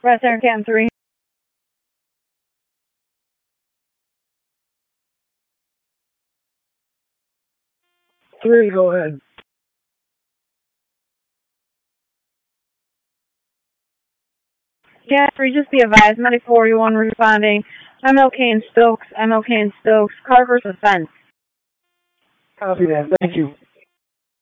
Red Center Cam 3. Three, go ahead. Yeah, 3, just be advised. Medic 41 responding. MLK and Stokes. MLK and Stokes. Car versus fence. Copy that. Thank you.